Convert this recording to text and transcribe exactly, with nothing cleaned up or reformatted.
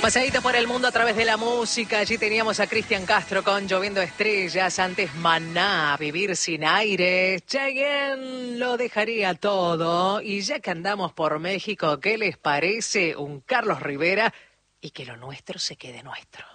Pasadito por el mundo a través de la música. Allí teníamos a Cristian Castro con Lloviendo Estrellas. Antes Maná, Vivir sin aire. Chayanne lo dejaría todo. Y ya que andamos por México, ¿qué les parece un Carlos Rivera? Y que lo nuestro se quede nuestro.